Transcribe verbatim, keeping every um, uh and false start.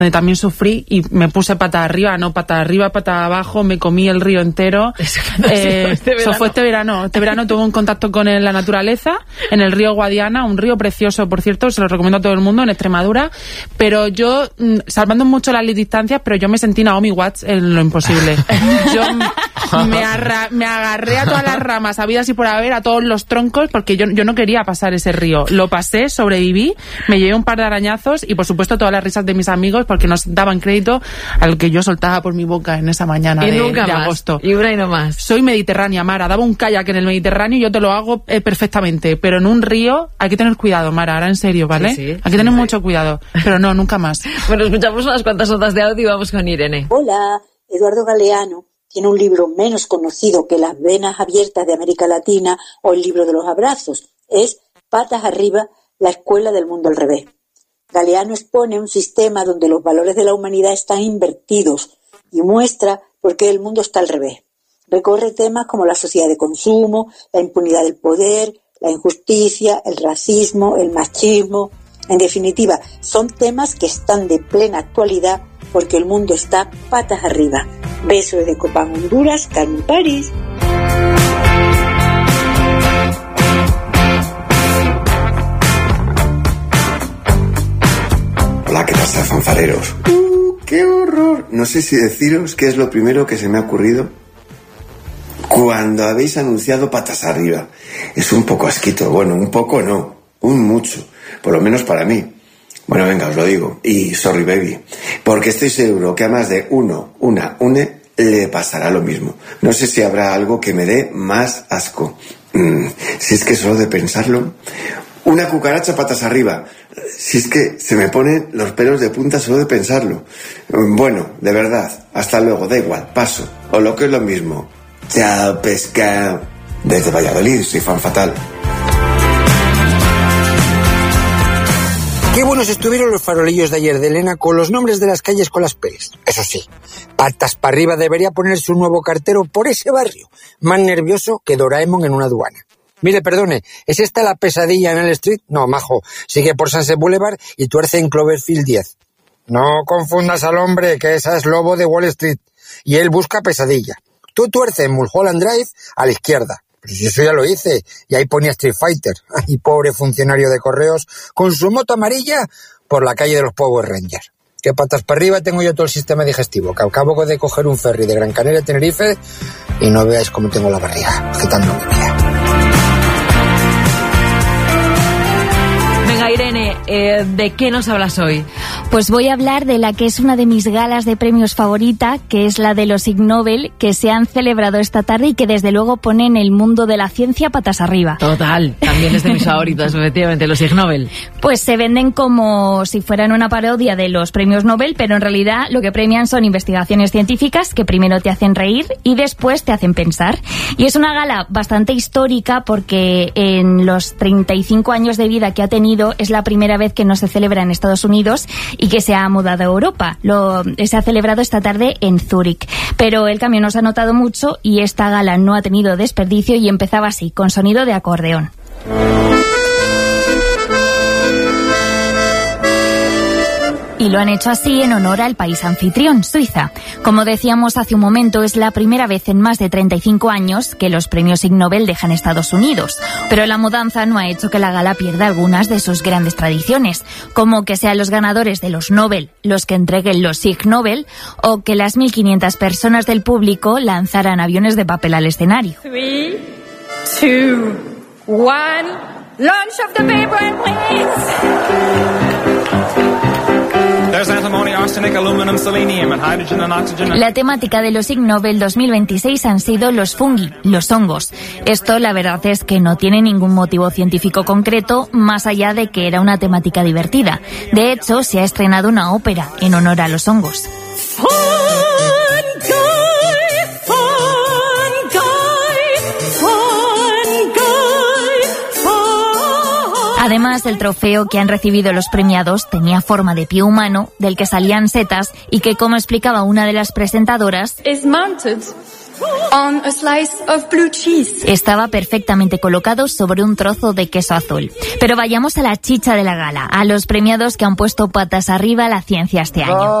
donde también sufrí y me puse pata arriba, no pata arriba, pata abajo, me comí el río entero. Eso, eh, este eso fue este verano. Este verano tuve un contacto con la naturaleza en el río Guadiana, un río precioso, por cierto, se lo recomiendo a todo el mundo, en Extremadura, pero yo, salvando mucho las distancias, pero yo me sentí Naomi Watts en lo imposible. Yo me, arra- me agarré a todas las ramas, habidas y por haber, a todos los troncos, porque yo, yo no quería pasar ese río. Lo pasé, sobreviví, me llevé un par de arañazos y, por supuesto, todas las risas de mis amigos, porque nos daban crédito al que yo soltaba por mi boca en esa mañana y de, nunca de más. agosto. Y una y no más. Soy mediterránea, Mara. Daba un kayak en el Mediterráneo y yo te lo hago eh, perfectamente. Pero en un río hay que tener cuidado, Mara. Ahora en serio, ¿vale? Sí, sí, hay que sí, tener sí. mucho cuidado. Pero no, nunca más. Bueno, escuchamos unas cuantas notas de audio y vamos con Irene. Hola, Eduardo Galeano tiene un libro menos conocido que Las venas abiertas de América Latina o El libro de los abrazos. Es Patas arriba, la escuela del mundo al revés. Galeano expone un sistema donde los valores de la humanidad están invertidos y muestra por qué el mundo está al revés. Recorre temas como la sociedad de consumo, la impunidad del poder, la injusticia, el racismo, el machismo. En definitiva, son temas que están de plena actualidad porque el mundo está patas arriba. Beso desde Copán, Honduras, Carmen París. Hola, ¿qué pasa, fanfareros? ¡Uh, qué horror! No sé si deciros qué es lo primero que se me ha ocurrido cuando habéis anunciado patas arriba. Es un poco asquito. Bueno, un poco no, un mucho. Por lo menos para mí. Bueno, venga, os lo digo. Y sorry, baby. Porque estoy seguro que a más de uno, una, une, le pasará lo mismo. No sé si habrá algo que me dé más asco. Mm, si es que solo de pensarlo... Una cucaracha patas arriba. Si es que se me ponen los pelos de punta solo de pensarlo. Bueno, de verdad, hasta luego, da igual, paso. O lo que es lo mismo. Chao, pesca. Desde Valladolid, soy fan fatal. Qué buenos estuvieron los farolillos de ayer de Elena con los nombres de las calles con las pelis. Eso sí, patas para arriba debería ponerse un nuevo cartero por ese barrio. Más nervioso que Doraemon en una aduana. Mire, perdone, ¿es esta la pesadilla en el Street? No, majo, sigue por Sunset Boulevard y tuerce en Cloverfield diez. No confundas al hombre, que esa es Lobo de Wall Street, y él busca pesadilla. Tú tuerce en Mulholland Drive a la izquierda. Pero si eso ya lo hice, y ahí ponía Street Fighter. Ay, pobre funcionario de correos, con su moto amarilla por la calle de los Power Rangers. Que patas para arriba tengo yo todo el sistema digestivo, que acabo de coger un ferry de Gran Canaria a Tenerife y no veáis cómo tengo la barriga, agitándome, mira. Venga, Irene, eh, ¿de qué nos hablas hoy? Pues voy a hablar de la que es una de mis galas de premios favorita, que es la de los Ig Nobel, que se han celebrado esta tarde y que desde luego ponen el mundo de la ciencia patas arriba. Total, también es de mis favoritos, efectivamente, los Ig Nobel. Pues se venden como si fueran una parodia de los premios Nobel, pero en realidad lo que premian son investigaciones científicas que primero te hacen reír y después te hacen pensar. Y es una gala bastante histórica porque en los treinta y cinco años de vida que ha tenido es la primera vez que no se celebra en Estados Unidos y que se ha mudado a Europa. Lo, se ha celebrado esta tarde en Zúrich. Pero el cambio no se ha notado mucho y esta gala no ha tenido desperdicio y empezaba así, con sonido de acordeón. Y lo han hecho así en honor al país anfitrión, Suiza. Como decíamos hace un momento, es la primera vez en más de treinta y cinco años que los premios Ig Nobel dejan Estados Unidos. Pero la mudanza no ha hecho que la gala pierda algunas de sus grandes tradiciones, como que sean los ganadores de los Nobel los que entreguen los Ig Nobel, o que las mil quinientas personas del público lanzaran aviones de papel al escenario. Three, two, one, launch of the paper, please. La temática de los Ig Nobel dos mil veintiséis han sido los fungi, los hongos. Esto la verdad es que no tiene ningún motivo científico concreto, más allá de que era una temática divertida. De hecho, se ha estrenado una ópera en honor a los hongos. Además, el trofeo que han recibido los premiados tenía forma de pie humano, del que salían setas y que, como explicaba una de las presentadoras, is mounted on a slice of blue cheese. Estaba perfectamente colocado sobre un trozo de queso azul. Pero vayamos a la chicha de la gala, a los premiados que han puesto patas arriba la ciencia este año.